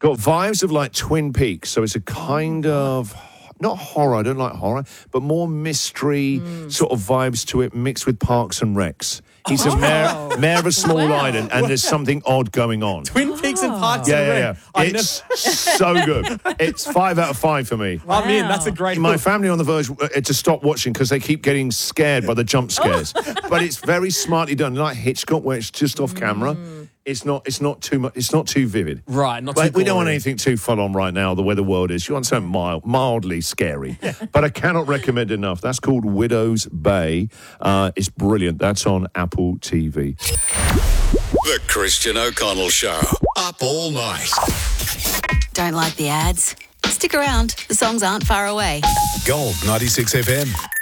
got vibes of like Twin Peaks. So it's a kind of, not horror, I don't like horror, but more mystery sort of vibes to it mixed with Parks and Recs. He's a mayor of a small island, and there's something odd going on. Twin Peaks and Parks and Yeah. Rec. It's so good. It's 5 out of 5 for me. I'm in. That's a great My book. family on the verge to stop watching because they keep getting scared by the jump scares. But it's very smartly done, like Hitchcock, where it's just off camera. It's not too much. It's not too vivid. Right, not too Like, we don't want gory. anything too full on right now. The way the world is, you want something mildly scary. But I cannot recommend it enough. That's called Widow's Bay. It's brilliant. That's on Apple TV. The Christian O'Connell Show. Up all night. Don't like the ads? Stick around. The songs aren't far away. Gold 96 FM.